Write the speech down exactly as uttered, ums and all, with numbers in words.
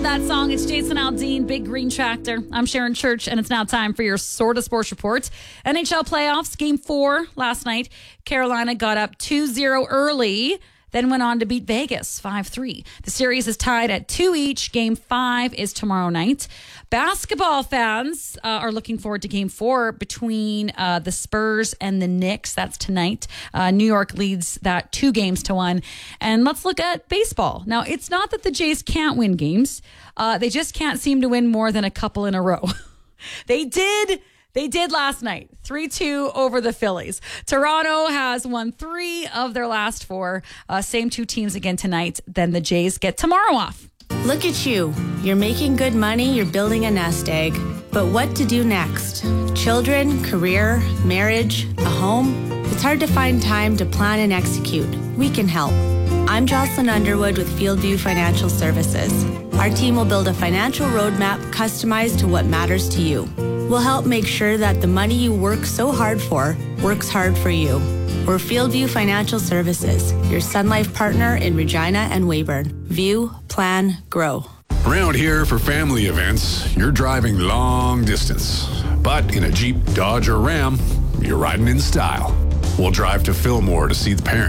That song, it's Jason Aldean, Big Green Tractor. I'm Sharon Church, and it's now time for your Sort of Sports Report. N H L playoffs, game four last night. Carolina got up two zero early, then went on to beat Vegas five three. The series is tied at two each. Game five is tomorrow night. Basketball fans uh, are looking forward to game four between uh, the Spurs and the Knicks. That's tonight. Uh, New York leads that two games to one. And let's look at baseball. Now, it's not that the Jays can't win games. Uh, they just can't seem to win more than a couple in a row. They did... They did last night, three two over the Phillies. Toronto has won three of their last four. Uh, same two teams again tonight. Then the Jays get tomorrow off. Look at you. You're making good money, you're building a nest egg. But what to do next? Children, career, marriage, a home? It's hard to find time to plan and execute. We can help. I'm Jocelyn Underwood with Fieldview Financial Services. Our team will build a financial roadmap customized to what matters to you. We'll help make sure that the money you work so hard for works hard for you. We're Fieldview Financial Services, your Sun Life partner in Regina and Weyburn. View, plan, grow. Around here for family events, you're driving long distance. But in a Jeep, Dodge, or Ram, you're riding in style. We'll drive to Fillmore to see the parents.